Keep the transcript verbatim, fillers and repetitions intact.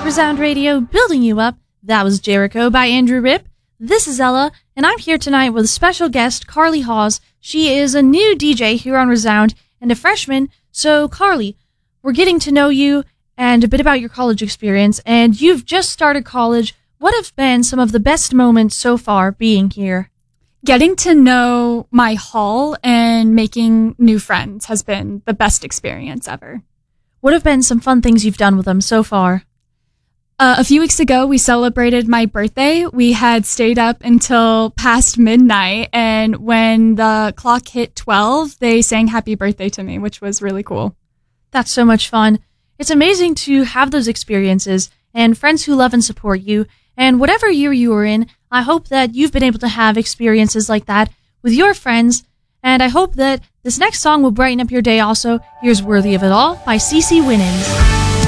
Resound Radio, building you up. That was Jericho by Andrew Ripp. This is Ella, and I'm here tonight with special guest Carly Hawes. She is a new D J here on Resound and a freshman. So, Carly, we're getting to know you and a bit about your college experience, and you've just started college. What have been some of the best moments so far being here? Getting to know my hall and making new friends has been the best experience ever. What have been some fun things you've done with them so far? Uh, a few weeks ago, we celebrated my birthday. We had stayed up until past midnight, and when the clock hit twelve, they sang happy birthday to me, which was really cool. That's so much fun. It's amazing to have those experiences and friends who love and support you. And whatever year you are in, I hope that you've been able to have experiences like that with your friends. And I hope that this next song will brighten up your day also. Here's Worthy of It All by CeCe Winans.